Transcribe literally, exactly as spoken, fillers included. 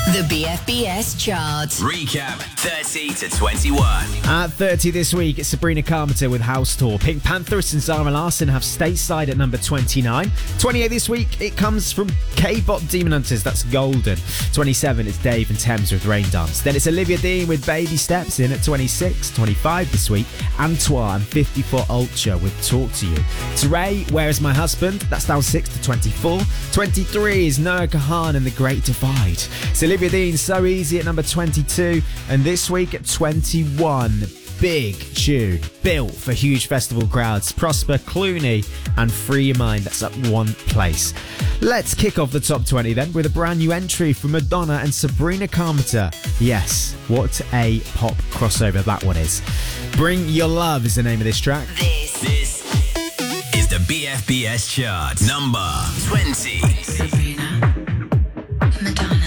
The B F B S chart. Recap thirty to twenty-one. At thirty this week, it's Sabrina Carpenter with House Tour. Pink Panthers and Zara Larsson have Stateside at number twenty-nine. twenty-eight this week, it comes from K-pop Demon Hunters, that's Golden. twenty-seven, it's Dave and Thames with Rain Dance. Then it's Olivia Dean with Baby Steps in at twenty-six. twenty-five this week, Antoine and fifty-four Ultra with Talk to You. Dre, Where Is My Husband? That's down six to twenty-four. twenty-three is Noah Kahan and The Great Divide. It's Olivia Dean, So Easy at number twenty-two. And this week at twenty-one, big tune built for huge festival crowds. Prosper, Clooney and Free Your Mind. That's up one place. Let's kick off the top twenty then with a brand new entry from Madonna and Sabrina Carpenter. Yes, what a pop crossover that one is. Bring Your Love is the name of this track. This, This is the B F B S chart. Number twenty. Sabrina, Madonna.